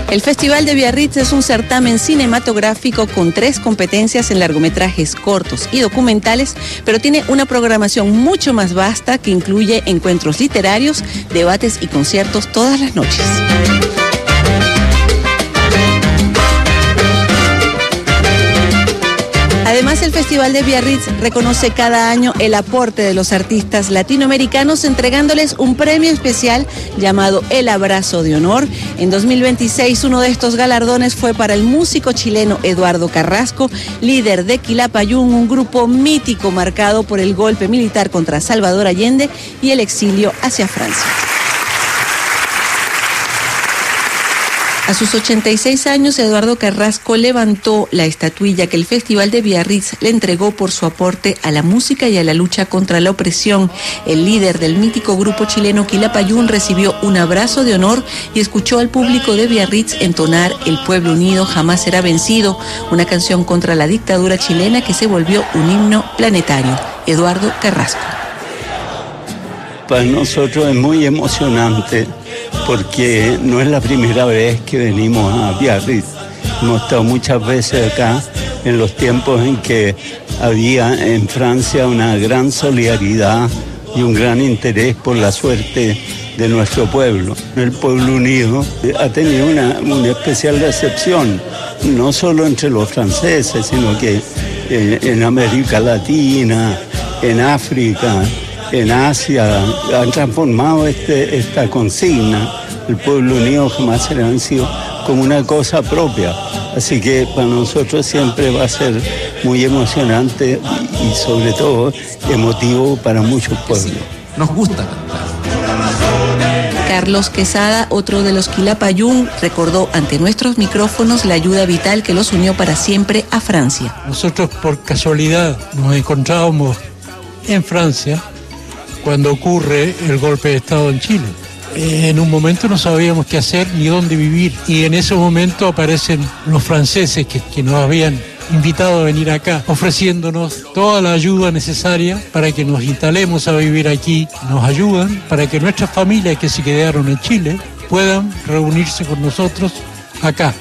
El Festival de Biarritz es un certamen cinematográfico con 3 competencias en largometrajes cortos y documentales, pero tiene una programación mucho más vasta que incluye encuentros literarios, debates y conciertos todas las noches. Además, el Festival de Biarritz reconoce cada año el aporte de los artistas latinoamericanos, entregándoles un premio especial llamado El Abrazo de Honor. En 2026, uno de estos galardones fue para el músico chileno Eduardo Carrasco, líder de Quilapayún, un grupo mítico marcado por el golpe militar contra Salvador Allende y el exilio hacia Francia. A sus 86 años, Eduardo Carrasco levantó la estatuilla que el Festival de Biarritz le entregó por su aporte a la música y a la lucha contra la opresión. El líder del mítico grupo chileno Quilapayún recibió un abrazo de honor y escuchó al público de Biarritz entonar El pueblo unido jamás será vencido, una canción contra la dictadura chilena que se volvió un himno planetario. Eduardo Carrasco. Para nosotros es muy emocionante porque no es la primera vez que venimos a Biarritz. Hemos estado muchas veces acá en los tiempos en que había en Francia una gran solidaridad y un gran interés por la suerte de nuestro pueblo. El pueblo unido ha tenido una especial recepción, no solo entre los franceses, sino que en América Latina, en África, en Asia, han transformado esta consigna, el pueblo unido jamás será vencido, como una cosa propia. Así que para nosotros siempre va a ser muy emocionante y sobre todo emotivo para muchos pueblos. Nos gusta cantar. Carlos Quesada, otro de los Quilapayún, recordó ante nuestros micrófonos la ayuda vital que los unió para siempre a Francia. Nosotros por casualidad nos encontrábamos en Francia cuando ocurre el golpe de Estado en Chile. En un momento no sabíamos qué hacer ni dónde vivir, y en ese momento aparecen los franceses que nos habían invitado a venir acá, ofreciéndonos toda la ayuda necesaria para que nos instalemos a vivir aquí. Nos ayudan para que nuestras familias que se quedaron en Chile puedan reunirse con nosotros acá.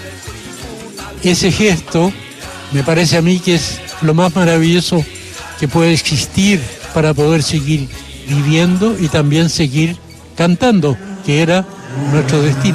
Ese gesto me parece a mí que es lo más maravilloso que puede existir para poder seguir viviendo y también seguir cantando, que era nuestro destino.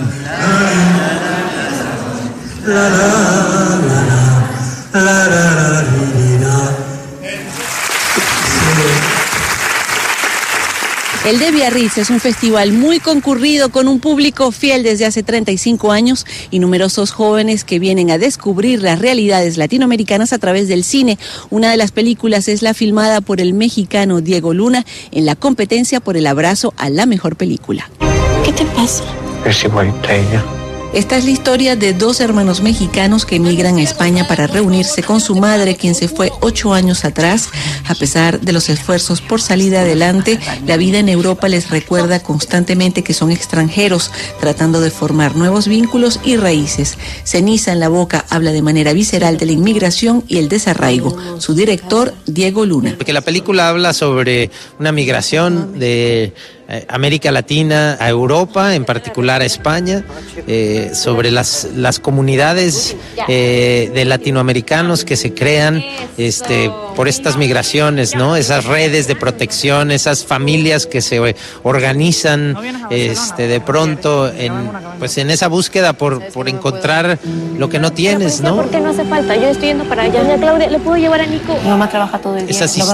El de Biarritz es un festival muy concurrido con un público fiel desde hace 35 años y numerosos jóvenes que vienen a descubrir las realidades latinoamericanas a través del cine. Una de las películas es la filmada por el mexicano Diego Luna en la competencia por el abrazo a la mejor película. ¿Qué te pasa? Es igualita a ella. Esta es la historia de 2 hermanos mexicanos que emigran a España para reunirse con su madre, quien se fue 8 años atrás. A pesar de los esfuerzos por salir adelante, la vida en Europa les recuerda constantemente que son extranjeros, tratando de formar nuevos vínculos y raíces. Ceniza en la boca habla de manera visceral de la inmigración y el desarraigo. Su director, Diego Luna. Porque la película habla sobre una migración de América Latina a Europa, en particular a España, sobre las comunidades de latinoamericanos que se crean por estas migraciones, ¿no? Esas redes de protección, esas familias que se organizan de pronto en esa búsqueda por encontrar lo que no tienes, ¿no? ¿Por qué no hace falta? Yo estoy yendo para allá. Doña Claudia, ¿le puedo llevar a Nico? Mi mamá trabaja todo el día.